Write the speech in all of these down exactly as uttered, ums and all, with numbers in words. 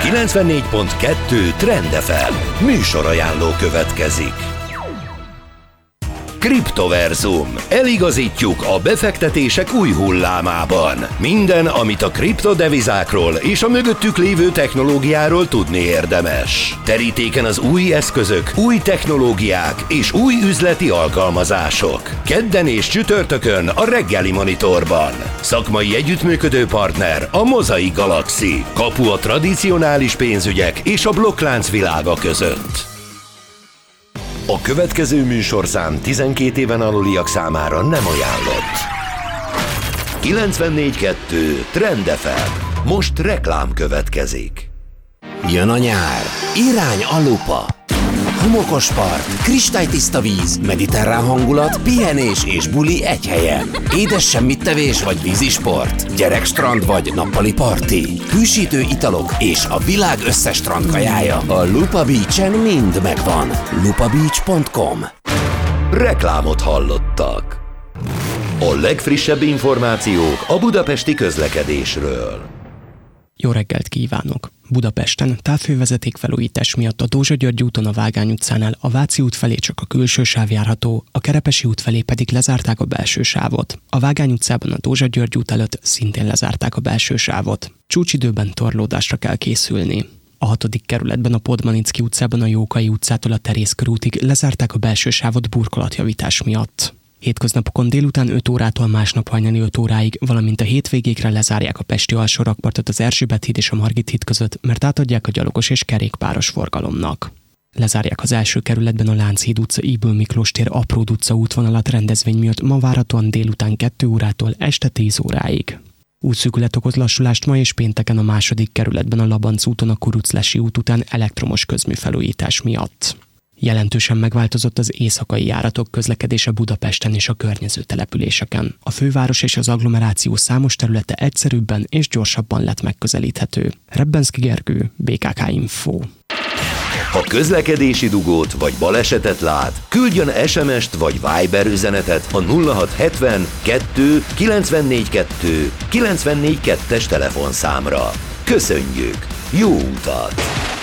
kilencvennégy pont kettő Trend ef em műsorajánló következik. Kriptoverzum. Eligazítjuk a befektetések új hullámában. Minden, amit a kriptodevizákról és a mögöttük lévő technológiáról tudni érdemes. Terítéken az új eszközök, új technológiák és új üzleti alkalmazások. Kedden és csütörtökön a Reggeli Monitorban. Szakmai együttműködő partner a Mozaik Galaxy. Kapu a tradicionális pénzügyek és a blokklánc világa között. A következő műsorszám tizenkét éven aluliak számára nem ajánlott. kilencvennégy kettő Trend ef em. Most reklám következik. Jön a nyár. Irány a lupa. Homokos part, kristálytiszta víz, mediterrán hangulat, pihenés és buli egy helyen. Édes semmittevés vagy vízisport, gyerekstrand vagy nappali parti, hűsítő italok és a világ összes strandkajája. A Lupa Beach-en mind megvan. lupa beach pont com. Reklámot hallottak. A legfrissebb információk a budapesti közlekedésről. Jó reggelt kívánok! Budapesten távfővezeték felújítás miatt a Dózsa-György úton a Vágány utcánál a Váci út felé csak a külső sáv járható, a Kerepesi út felé pedig lezárták a belső sávot. A Vágány utcában a Dózsa-György út előtt szintén lezárták a belső sávot. Csúcsidőben torlódásra kell készülni. A hatodik kerületben a Podmanicki utcában a Jókai utcától a Terész körútig lezárták a belső sávot burkolatjavítás miatt. Hétköznapokon délután öt órától másnap hajnali öt óráig, valamint a hétvégékre lezárják a Pesti alsó rakpartot az Erzsébet híd és a Margit híd között, mert átadják a gyalogos és kerékpáros forgalomnak. Lezárják az első kerületben a Lánchíd utca, Ybl Miklós tér, Apród utca útvonalat rendezvény miatt ma várhatóan délután kettő órától este tíz óráig. Útszűkület okoz lassulást ma és pénteken a második kerületben a Labanc úton a Kuruclesi út után elektromos közműfelújítás miatt. Jelentősen megváltozott az éjszakai járatok közlekedése Budapesten és a környező településeken. A főváros és az agglomeráció számos területe egyszerűbben és gyorsabban lett megközelíthető. Rebbenszky Gergő, bé ká ká Info. Ha közlekedési dugót vagy balesetet lát, küldjön es em est vagy Viber üzenetet a nulla hat hetven kettő kilencvennégy kettő kilencvennégy kettes telefonszámra. Köszönjük! Jó utat!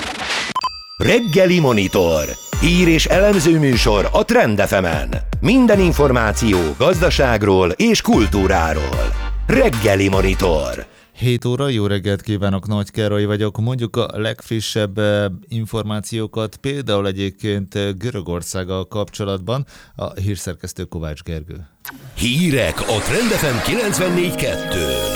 Reggeli Monitor. Hír és elemző műsor a Trend ef emen. Minden információ gazdaságról és kultúráról. Reggeli Monitor. hét óra, jó reggelt kívánok, Nagy Károly vagyok. Mondjuk a legfrissebb információkat, például egyébként Görögországgal kapcsolatban a hírszerkesztő Kovács Gergő. Hírek a Trend ef em kilencvennégy kettőn.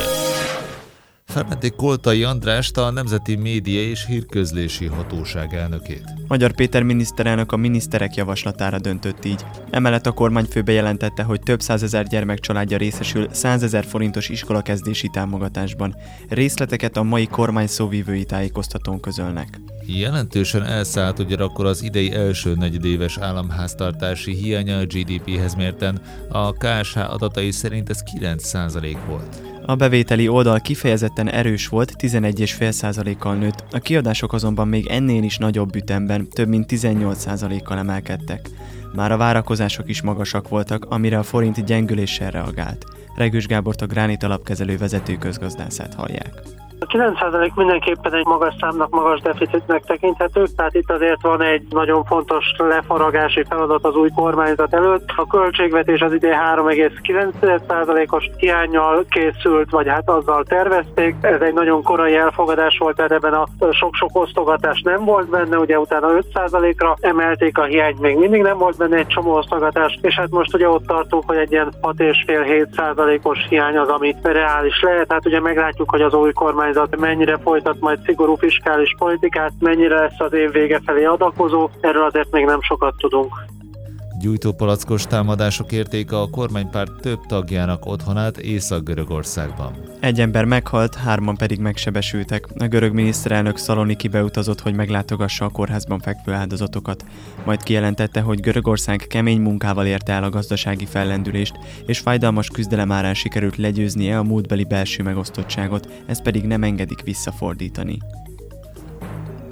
Felmenték Koltai Andrást, a Nemzeti Média és Hírközlési Hatóság elnökét. Magyar Péter miniszterelnök a miniszterek javaslatára döntött így. Emellett a kormányfő bejelentette, hogy több százezer gyermek családja részesül százezer forintos iskolakezdési támogatásban. Részleteket a mai kormány szóvívői tájékoztatón közölnek. Jelentősen elszállt ugyanakkor az idei első negyedéves államháztartási hiánya a gé dé péhez mérten. A ká es há adatai szerint ez kilenc százalék volt. A bevételi oldal kifejezetten erős volt, tizenegy egész öt százalékkal nőtt, a kiadások azonban még ennél is nagyobb ütemben, több mint tizennyolc százalékkal emelkedtek. Már a várakozások is magasak voltak, amire a forint gyengüléssel reagált. Regős Gábort, a Gránit alapkezelő vezető közgazdászát hallják. A kilenc százalék mindenképpen egy magas számnak, magas deficitnek tekinthető, tehát itt azért van egy nagyon fontos lefaragási feladat az új kormányzat előtt. A költségvetés az idén három egész kilenc százalékos hiánnyal készült, vagy hát azzal tervezték. Ez egy nagyon korai elfogadás volt, tehát ebben a sok-sok osztogatás nem volt benne, ugye utána öt százalékra emelték a hiányt, még mindig nem volt benne egy csomó osztogatás, és hát most ugye ott tartunk, hogy egy ilyen hat egész öt-hét százalékos hiány az, ami reális lehet. Hát ugye meglátjuk, hogy az új kormány mennyire folytat majd szigorú fiskális politikát, mennyire lesz az év vége felé adakozó, erről azért még nem sokat tudunk. Gyújtópalackos támadások érték a kormánypárt több tagjának otthonát Észak-Görögországban. Egy ember meghalt, hárman pedig megsebesültek. A görög miniszterelnök Szalonikibe utazott, hogy meglátogassa a kórházban fekvő áldozatokat. Majd kijelentette, hogy Görögország kemény munkával érte el a gazdasági fellendülést, és fájdalmas küzdelem árán sikerült legyőznie a múltbeli belső megosztottságot, ezt pedig nem engedik visszafordítani.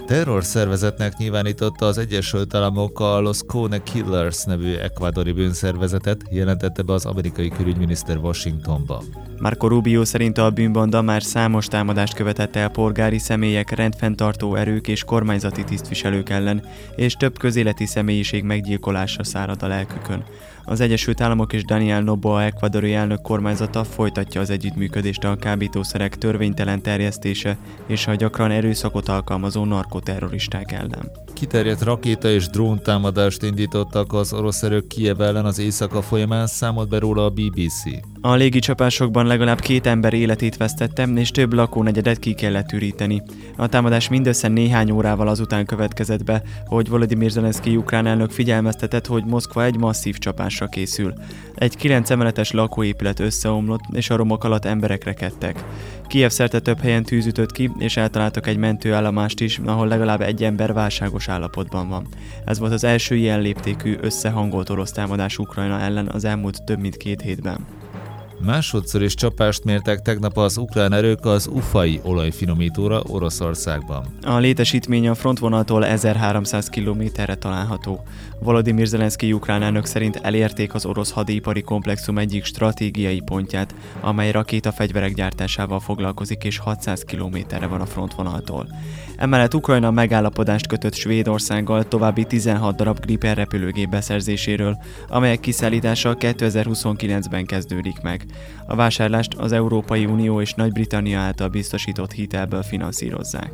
Terrorszervezetnek nyilvánította az Egyesült Államok a Los Cone Killers nevű ekvádori bűnszervezetet, jelentette be az amerikai külügyminiszter Washingtonba. Marco Rubio szerint a bűnbanda már számos támadást követett el polgári személyek, rendfenntartó erők és kormányzati tisztviselők ellen, és több közéleti személyiség meggyilkolása szárad a lelkükön. Az Egyesült Államok és Daniel Noboa ekvádori elnök kormányzata folytatja az együttműködést a kábítószerek törvénytelen terjesztése és a gyakran erőszakot alkalmazó narkoterroristák ellen. Kiterjedt rakéta és dróntámadást indítottak az orosz erők Kijev ellen az éjszaka folyamán, számolt be róla a bé bé cé. A légicsapásokban legalább két ember életét vesztette, és több lakónegyedet ki kellett üríteni. A támadás mindössze néhány órával azután következett be, hogy Volodymyr Zelenszkij ukrán elnök figyelmeztetett, hogy Moszkva egy masszív csapásra készül. Egy kilenc emeletes lakóépület összeomlott, és a romok alatt emberek rekedtek. Kijev szerte több helyen tűz ütött ki, és eltaláltak egy mentőállomást is, ahol legalább egy ember válságos állapotban van. Ez volt az első ilyen léptékű összehangolt orosz támadás Ukrajna ellen az elmúlt több mint két hétben. Másodszor is csapást mértek tegnap az ukrán erők az Ufai olajfinomítóra Oroszországban. A létesítmény a frontvonaltól ezerháromszáz kilométerre található. Volodymyr Zelenszkij ukrán elnök szerint elérték az orosz hadipari komplexum egyik stratégiai pontját, amely rakétafegyverek gyártásával foglalkozik és hatszáz kilométerre van a frontvonaltól. Emellett Ukrajna megállapodást kötött Svédországgal további tizenhat darab Gripen repülőgép beszerzéséről, amelyek kiszállítása kétezer-huszonkilencben kezdődik meg. A vásárlást az Európai Unió és Nagy-Britannia által biztosított hitelből finanszírozzák.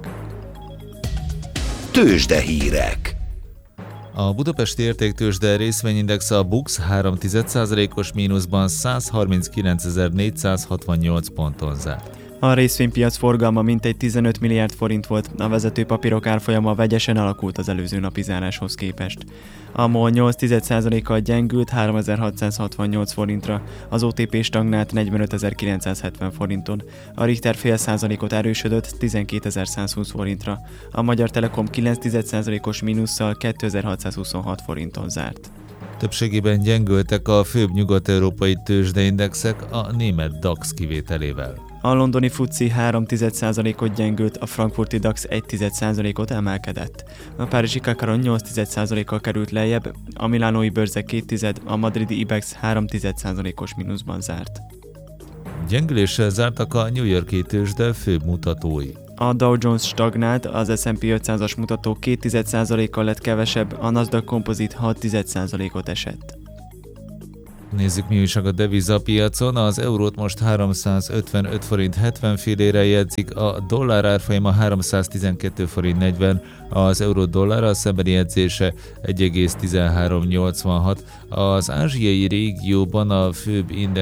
Tőzsdehírek. A budapesti értéktőzsde részvényindex a BUX három egész egy százalékos mínuszban százharminckilencezer-négyszázhatvannyolc ponton zárt. A részvénypiac forgalma mintegy tizenöt milliárd forint volt, a vezető papírok árfolyama vegyesen alakult az előző napi záráshoz képest. A MOL nyolc egész egy százalékkal gyengült háromezer-hatszázhatvannyolc forintra, az o té pé stagnált negyvenötezer-kilencszázhetven forinton, a Richter fél százalékot erősödött tizenkétezer-százhúsz forintra, a Magyar Telekom kilenc egész egy százalékos mínusszal kétezer-hatszázhuszonhat forinton zárt. Többségében gyengültek a főbb nyugat-európai tőzsdeindexek a német DAX kivételével. A londoni FTSE három egész egy százalékot gyengült, a frankfurti DAX egy egész egy százalékot emelkedett. A párizsi Kakaron nyolc egész egy százalékkal került lejjebb, a milánói bőrze két tized, a madridi IBEX három egész egy százalékos mínuszban zárt. Gyengüléssel zártak a New York-i tőzsde főbb mutatói. A Dow Jones stagnált, az es and pé ötszázas mutató két egész egy százalékkal lett kevesebb, a Nasdaq Composite hat egész egy százalékot esett. Nézzük, mi újság a devizapiacon. Az eurót most háromszázötvenöt forint hetven fillére jegyzik, a dollár árfolyama háromszáztizenkét forint negyven, az euró dollárral szembeni jegyzése egy egész tizenhárom nyolcvanhat. Az ázsiai régióban a főbb index